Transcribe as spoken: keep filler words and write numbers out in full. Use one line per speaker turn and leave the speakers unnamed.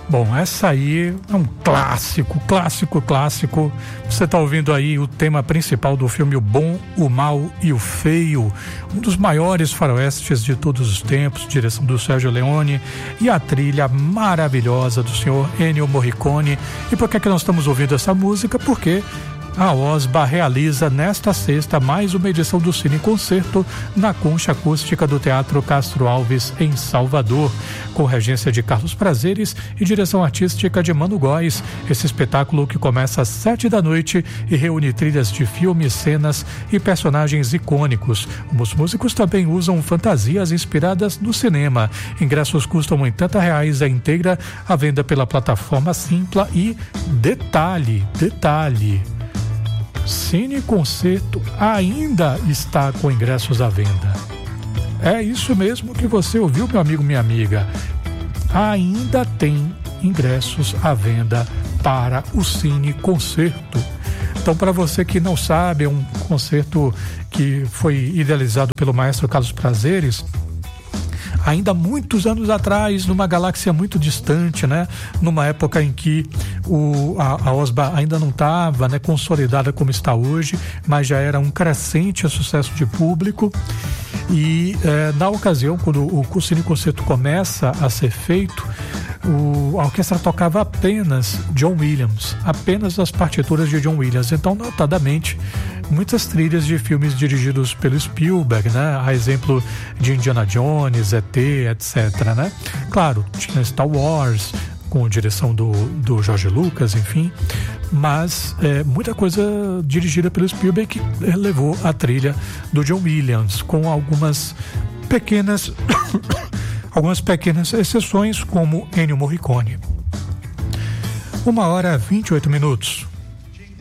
Bom, essa aí é um clássico, clássico, clássico. Você está ouvindo aí o tema principal do filme O Bom, o Mal e o Feio, um dos maiores faroestes de todos os tempos, direção do Sérgio Leone, e a trilha maravilhosa do senhor Ennio Morricone. E por que é que nós estamos ouvindo essa música? Porque a OSBA realiza nesta sexta mais uma edição do Cine Concerto na Concha Acústica do Teatro Castro Alves, em Salvador, com regência de Carlos Prazeres e direção artística de Mano Góes. Esse espetáculo que começa às sete da noite e reúne trilhas de filmes, cenas e personagens icônicos. Os músicos também usam fantasias inspiradas no cinema. Ingressos custam oitenta reais a inteira, à venda pela plataforma Simpla. E detalhe, detalhe, Cine Concerto ainda está com ingressos à venda. É isso mesmo que você ouviu, meu amigo, minha amiga. Ainda tem ingressos à venda para o Cine Concerto. Então, para você que não sabe, é um concerto que foi idealizado pelo maestro Carlos Prazeres, ainda muitos anos atrás, numa galáxia muito distante, né? Numa época em que o, a, a OSBA ainda não estava, né, consolidada como está hoje, mas já era um crescente sucesso de público. E é, na ocasião, quando o, o Cine Concerto começa a ser feito, o, a orquestra tocava apenas John Williams, apenas as partituras de John Williams. Então, notadamente, muitas trilhas de filmes dirigidos pelo Spielberg, né? A exemplo de Indiana Jones, E T, etcétera, né? Claro, tinha Star Wars, com direção do, do George Lucas, enfim, mas é, muita coisa dirigida pelo Spielberg que levou a trilha do John Williams, com algumas pequenas algumas pequenas exceções, como Ennio Morricone. Uma hora e vinte e oito minutos.